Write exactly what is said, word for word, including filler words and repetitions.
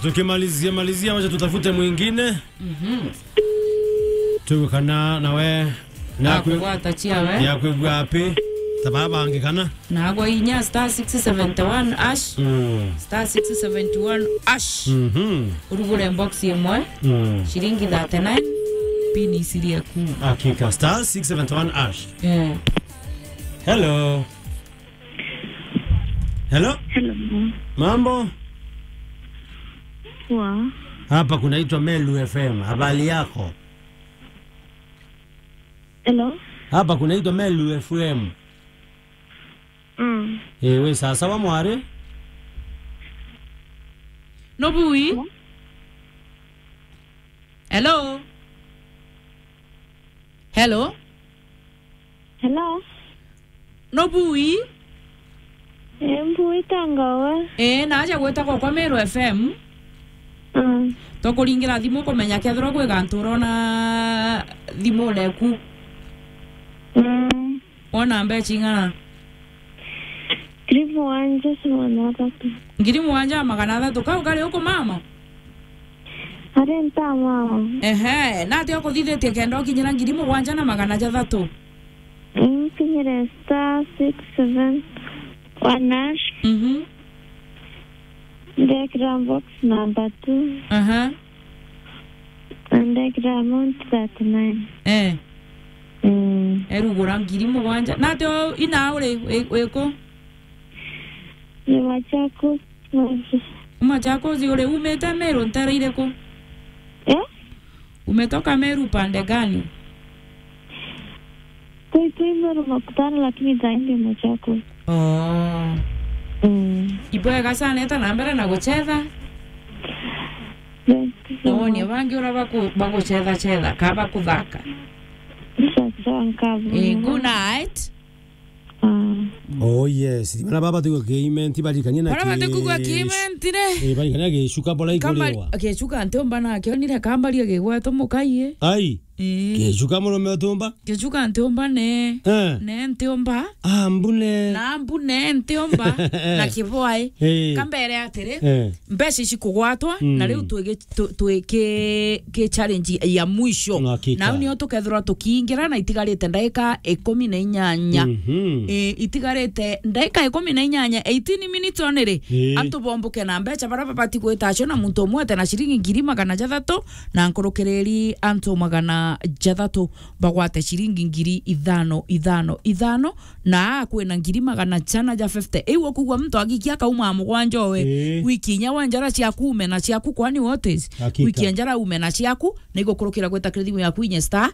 tukimalizia malizia wacha tutafute mwingine. Mhm. Tuko kana nawe na kwata chiawe. Ya kwegapi? Tababa angekana? Na kwa inya star six seven one ash. Mm. Star six seven one ash. Mhm. Urugure box yemwe. Mm. Shilingi thirty-nine. Pini siria ku. Hakika star six seven one ash. Yeah. Hello. Hello? Hello. Mambo? Wa. Hapa kunaitwa Melu F M. Habari yako? Hello. Hapa kunaitwa Melu F M. Mm. Eh, we sasa wa mware? Nobui. Hello. Hello. Hello. Nobui. Embu itangawe. Eh, na aja gweta kwa kwa Mero F M. Mm. Tokuringira thimu kumenya kethro gwe ganturo na thimu leku. Mm. Ona mbe chingana. Gribu wanje simana tatu. Ngiri muanja magana thatu kau kali uko mama. Arenta mama. Ehe, na te okuthithĩtie kenda kinyira ngiri mugwanja na magana jathatu. Mm, kinyire star six seven one ash. Mhm. Background box number two. Aha. And background amount thirty-nine. Eh. Mm. Erugura ngiri mugwanja. Na te ina uri weko. Ni machako. Uma chako zi ule umeta Meru ntareire ko. Eh? Umetoka Meru pande gani? Koi koi Meru makutana lakini zaidi machako. Oh. Mm. Ipoega sana eta nambere na guchetha. No ni bangi ora baku baguchetha chetha kaba kuthaka. Sasa nkabu. Eh, good night. Oh yes, bana baba tuko game ntibali kanyana ke. Bana bate kugwa game ntire. Eh bali kanyana ke shuka bola ikolewa. Ke shuka ntomba na ke onire kambali ke gwa to mukaie. Ai. Ke shuka muno me tomba? Ke shuka ntomba ne. Ne ntomba. Ah mbune. Na mbune ntomba na kibwai. Kambere atire. Mbesi cikugwatwa na riu twege tweke ke challenge ya mwisho. Na unio tukethura tukiingira na itigarite ndaika ikumi na inyanya. Eh itigarite ndaika ikumi na inyanya eighteen minutes onere. Antu bombuke na mbecha bara babati gwetacho na muntu umwete na shiringi ngiri magana jathatu na nkurukereri antu magana jathatu bagwate shiringi ngiri ithano ithano ithano na kwena ngiri magana chana ja fifty ewo kugwa mtu agikia kauma mugwanja we wiki nya wanjara ciaku ume na ciaku kwani what is wiki njara ume na ciaku na igukurukira gweta kredhimu yaku inye star